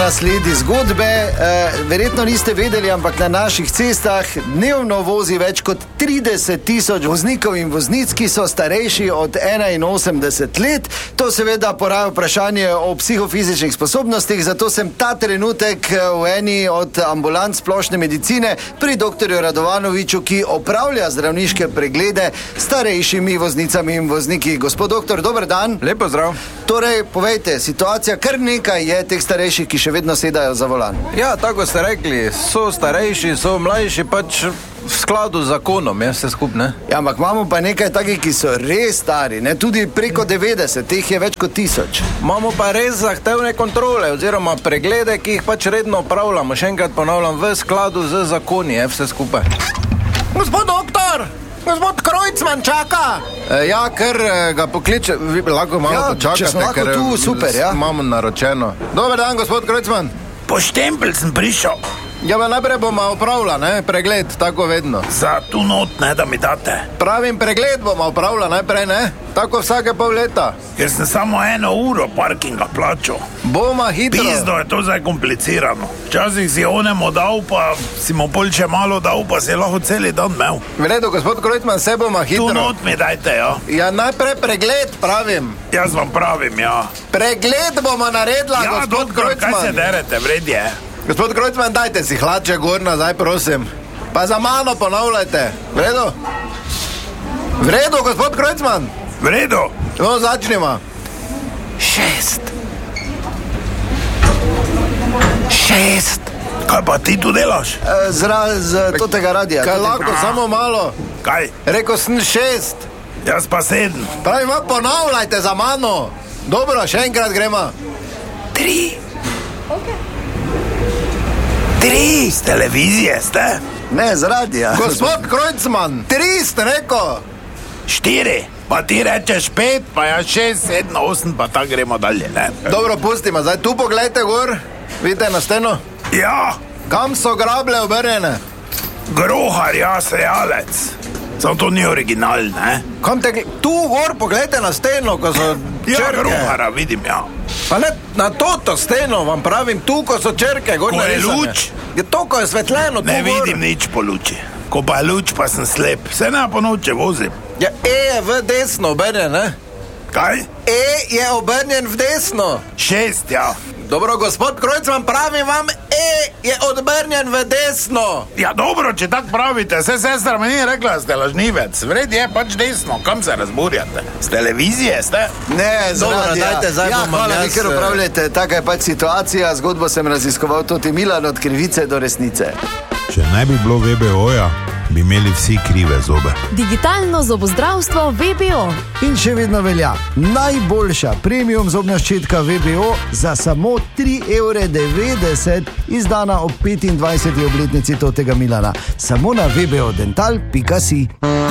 Milana sledi zgodbe. Verjetno niste vedeli, ampak na naših cestah dnevno vozi več kot 30.000 voznikov in voznic, ki so starejši od 81 let. To seveda poraja vprašanje o psihofizičnih sposobnostih, zato sem ta trenutek v eni od ambulant splošne medicine pri doktorju Radovanoviču, ki opravlja zdravniške preglede starejšimi voznicami in vozniki. Gospod doktor, dober dan. Lepo zdrav. Torej, povejte, situacija, kar nekaj je teh starejših, ki še vedno sedajo za volan. Ja, tako ste rekli, so starejši, so mlajši, pač v skladu z zakonom, je vse skupne. Ja, ampak imamo pa nekaj takih, ki so res stari, ne? Tudi preko 90, teh je več kot 1000. Imamo pa res zahtevne kontrole, oziroma preglede, ki jih pač redno opravljamo. Še enkrat ponavljam, v skladu z zakoni, je vse skupaj. Gospod doktor! Gospod Krojcman čaka! Ja, ker ga pokliče, vi lahko malo počakate. Če smo lahko tu, super, ja. Imamo naročeno. Dober dan, gospod Krojcman. Po štempelj sem prišel. Ja, pa najprej bomo opravila, ne, pregled, tako vedno. Za tu not, ne, da mi date. Pravim, pregled bomo opravila najprej, ne, tako vsake pol leta. Ker sem samo 1 uro parkinga plačal. Boma hitro. Pizdo je to zdaj komplicirano. Včasih si onemu dal, pa si mu pol še malo dal, pa si lahko celi dan imel. V redu, gospod Krojcman, se bomo hitro. Tu not mi dajte, ja. Ja, najprej pregled, pravim. Jaz vam pravim, ja. Pregled bomo naredila, Ja, gospod doktor, Krojcman. kaj se derete, vredje? Gospod Krojcman, dajte si hlače gor nazaj, prosim. Pa za mano ponavljajte. V redu? V redu, gospod Krojcman. V redu. No, začnimo. 6. Kaj pa ti tu delaš? Z totega radija. Kaj lahko, samo malo. Kaj? Rekel sem 6. Jaz pa 7. Pravim, ponavljajte za mano. Dobro, še enkrat gremo. 3. Z televizije ste? Ne, z radija. Gospod Krojcman, 3 ste rekel. 4. Pa ti rečeš 5, pa ja 6, 7, 8, pa tako gremo dalje, ne? Dobro, pustimo, zdaj tu pogledajte gor. Vidite na steno? Ja, Kam so grable obrnjene? grohar, ja, sejalec. Samo to ni original, ne? Kam te... Tu gor pogledajte na steno, ko so Ja, črke. grohara vidim, ja. Pa ne, na to steno vam pravim, tu, ko so črke, gor Ko je narisane. luč? Je to, ko je svetleno, tu Ne gor. vidim nič po luči. Ko pa je luč, pa sem slep. Se ne po noče vozim. Ja, E je v desno obrnjen, ne? Kaj? E je obrnjen v desno. 6, ja. Dobro, gospod Krojcman, pravim vam, E je obrnjen v desno. Ja, dobro, če tako pravite. Se sestra mi ni rekla, da ste lažnivec. Vred je pač desno. Kam se razburjate? Z televizije ste? Ne, z Dobro, radija. dajte, zdaj ja, bom hvala, jaz, vi ker upravljate, taka je pač situacija. Zgodbo sem raziskoval tudi Milan od krivice do resnice. Če ne bi bilo VBO-ja, bi imeli vsi krive zobe. Digitalno zobozdravstvo VBO. In še vedno velja najboljša premium zobna ščetka VBO za samo 3,90 €, izdana ob 25. obletnici totega Milana. Samo na vbodental.si.